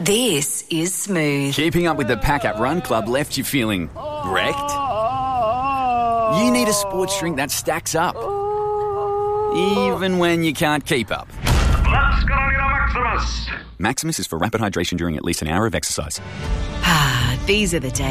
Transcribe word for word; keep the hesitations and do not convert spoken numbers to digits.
This is Smooth. Keeping up with the Pack Up Run Club left you feeling wrecked? You need a sports drink that stacks up, even when you can't keep up. Let's get on to Maximus. Maximus is for rapid hydration during at least an hour of exercise. Ah, these are the days.